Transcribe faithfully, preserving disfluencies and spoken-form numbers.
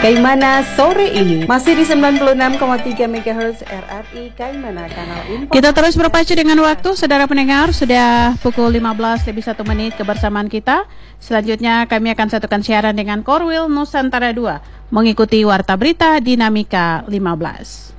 Kaimana sore ini masih di sembilan puluh enam koma tiga megahertz R R I Kaimana kanal info. Kita terus berpacu dengan waktu, saudara pendengar. Sudah pukul lima belas lebih satu menit kebersamaan kita. Selanjutnya kami akan satukan siaran dengan Korwil Nusantara dua mengikuti Warta Berita Dinamika lima belas.